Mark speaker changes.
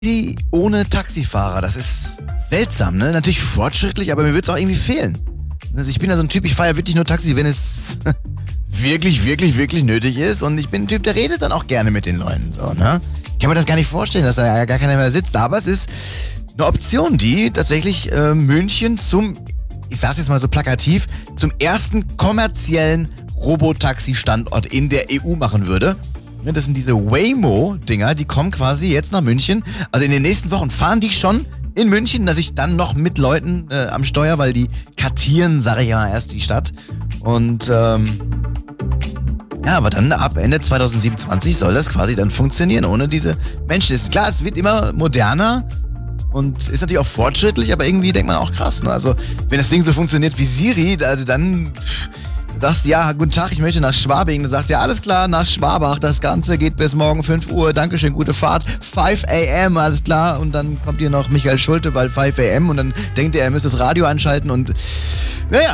Speaker 1: ohne Taxifahrer, das ist seltsam, ne? Natürlich fortschrittlich, aber mir würde es auch irgendwie fehlen. Also ich bin ja so ein Typ, ich fahre ja wirklich nur Taxi, wenn es wirklich, wirklich, wirklich nötig ist. Und ich bin ein Typ, der redet dann auch gerne mit den Leuten. So, ne? Ich kann mir das gar nicht vorstellen, dass da ja gar keiner mehr sitzt. Aber es ist eine Option, die tatsächlich München ich sag's jetzt mal so plakativ, zum ersten kommerziellen Robotaxi-Standort in der EU machen würde. Das sind diese Waymo-Dinger, die kommen quasi jetzt nach München. Also in den nächsten Wochen fahren die schon in München, natürlich dann noch mit Leuten am Steuer, weil die kartieren, sage ich ja, erst die Stadt. Und ja, aber dann ab Ende 2027 soll das quasi dann funktionieren, ohne diese Menschen. Ist klar, es wird immer moderner und ist natürlich auch fortschrittlich, aber irgendwie denkt man auch krass, ne? Also wenn das Ding so funktioniert wie Siri, also dann sagst du, ja, guten Tag, ich möchte nach Schwabing. Dann sagt ja, alles klar, nach Schwabach. Das Ganze geht bis morgen 5 Uhr. Dankeschön, gute Fahrt. 5 a.m., alles klar. Und dann kommt hier noch Michael Schulte, weil 5 a.m. Und dann denkt er müsste das Radio anschalten und naja.